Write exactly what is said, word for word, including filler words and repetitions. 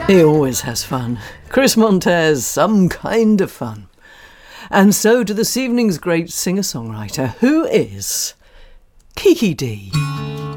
He always has fun. Chris Montez, some kind of fun. And so to this evening's great singer-songwriter, who is Kiki Dee.